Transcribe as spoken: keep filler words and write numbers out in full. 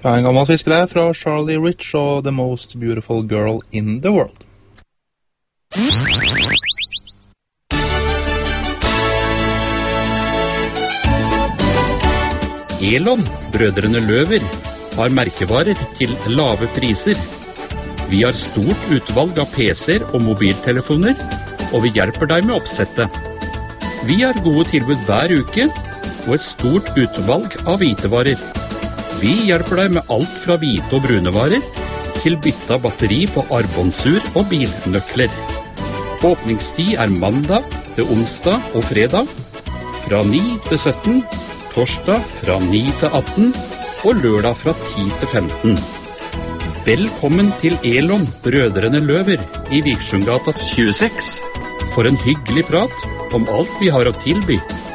Ja, en gammel fiskere fra Charlie Rich og The Most Beautiful Girl in the World. Elon, brødrene Løver, har merkevarer til lave priser. Vi har stort utvalg av P C-er og mobiltelefoner, og vi hjelper deg med oppsettet. Vi har gode tilbud hver uke, og et stort utvalg av hvitevarer. Vi hjelper deg med alt fra hvite og brune varer, til bytte av batteri på armbåndsur og bilnøkler. Åpningstid er mandag til onsdag og fredag, fra ni til sytten, torsdag fra ni til atten, og lørdag fra ti til femten. Velkommen til Elon, brødrene Løver, i Viksjøgata tjueseks, for en hyggelig prat om alt vi har å tilby.